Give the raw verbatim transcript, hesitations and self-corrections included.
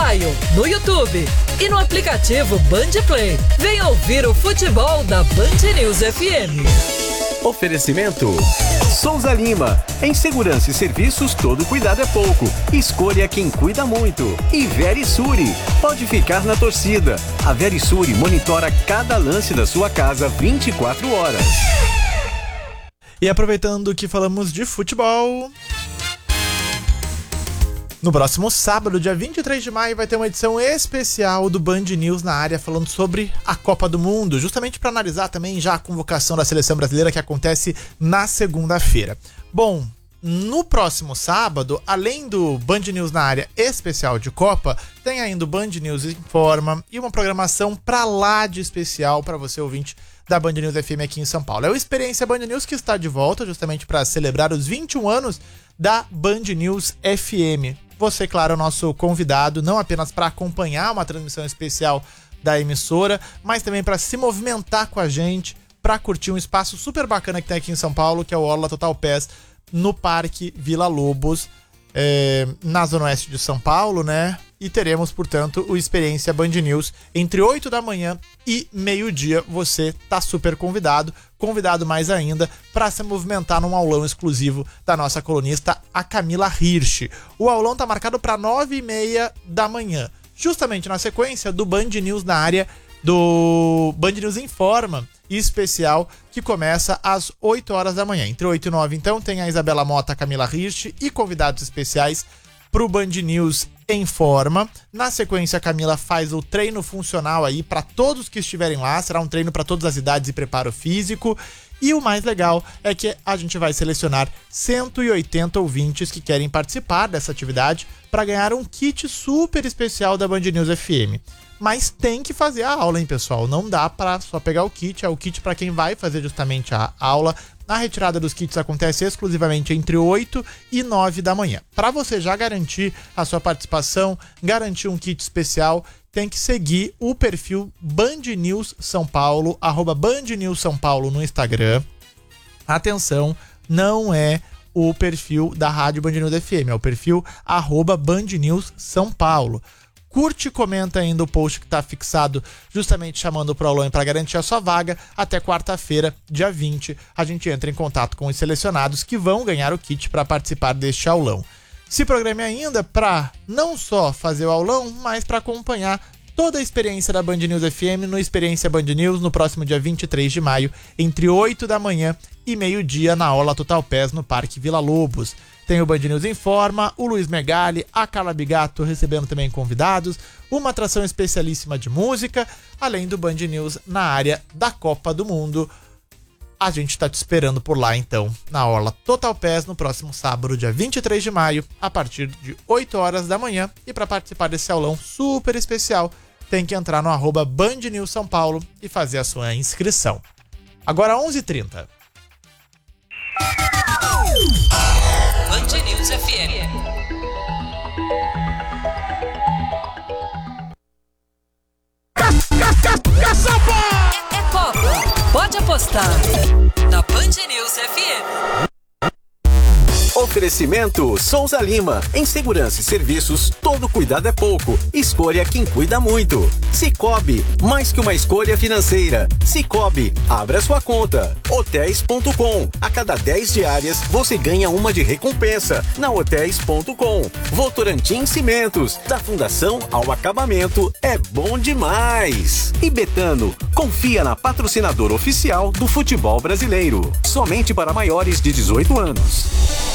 Maio, no YouTube e no aplicativo Band Play. Venha ouvir o futebol da Band News F M. Oferecimento Souza Lima. Em segurança e serviços, todo cuidado é pouco. Escolha quem cuida muito. E Verisuri. Pode ficar na torcida. A Verisuri monitora cada lance da sua casa vinte e quatro horas. E aproveitando que falamos de futebol, no próximo sábado, dia vinte e três de maio, vai ter uma edição especial do Band News na área falando sobre a Copa do Mundo, justamente para analisar também já a convocação da seleção brasileira que acontece na segunda-feira. Bom, no próximo sábado, além do Band News na área especial de Copa, tem ainda o Band News Informa e uma programação pra lá de especial para você, ouvinte da Band News F M aqui em São Paulo. É o Experiência Band News que está de volta justamente para celebrar os vinte e um anos da Band News F M. Você, claro, é o nosso convidado, não apenas para acompanhar uma transmissão especial da emissora, mas também para se movimentar com a gente, para curtir um espaço super bacana que tem aqui em São Paulo, que é o Orla Total Pass, no Parque Vila Lobos, é, na Zona Oeste de São Paulo, né? E teremos, portanto, o Experiência Band News entre oito da manhã e meio-dia. Você tá super convidado, convidado mais ainda, para se movimentar num aulão exclusivo da nossa colunista, a Camila Hirsch. O aulão tá marcado para nove e meia da manhã, justamente na sequência do Band News na área, do Band News Informa especial, que começa às oito horas da manhã. Entre oito e nove, então, tem a Isabela Mota, a Camila Hirsch e convidados especiais pro Band News Informa. Na sequência, a Camila faz o treino funcional aí para todos que estiverem lá. Será um treino para todas as idades e preparo físico. E o mais legal é que a gente vai selecionar cento e oitenta ouvintes que querem participar dessa atividade para ganhar um kit super especial da Band News F M. Mas tem que fazer a aula, hein, pessoal? Não dá para só pegar o kit, é o kit para quem vai fazer justamente a aula. A retirada dos kits acontece exclusivamente entre oito e nove da manhã. Para você já garantir a sua participação, garantir um kit especial, tem que seguir o perfil Band News São Paulo, arroba Band News São Paulo no Instagram. Atenção, não é o perfil da Rádio Band News F M, é o perfil arroba Band News São Paulo. Curte e comenta ainda o post que está fixado, justamente chamando pro aulão para garantir a sua vaga. Até quarta-feira, dia vinte, a gente entra em contato com os selecionados que vão ganhar o kit para participar deste aulão. Se programe ainda para não só fazer o aulão, mas para acompanhar toda a experiência da Band News F M no Experiência Band News no próximo dia vinte e três de maio, entre oito da manhã e meio-dia, na Orla Total Pass, no Parque Vila Lobos. Tem o Band News Informa, o Luiz Megali, a Carla Bigato recebendo também convidados, uma atração especialíssima de música, além do Band News na área da Copa do Mundo. A gente tá te esperando por lá, então, na Orla Total Pass, no próximo sábado, dia vinte e três de maio, a partir de oito horas da manhã. E para participar desse aulão super especial, tem que entrar no arroba Band News São Paulo e fazer a sua inscrição. Agora, onze e trinta. Band News F M. É, é Copa. Pode apostar na Band News F M. Oferecimento Souza Lima. Em segurança e serviços, todo cuidado é pouco. Escolha quem cuida muito. Sicoob, mais que uma escolha financeira. Sicoob, abra sua conta. Hotéis ponto com. A cada dez diárias, você ganha uma de recompensa na Hotéis ponto com. Votorantim Cimentos, da fundação ao acabamento, é bom demais. E Betano, confia na patrocinadora oficial do futebol brasileiro. Somente para maiores de dezoito anos.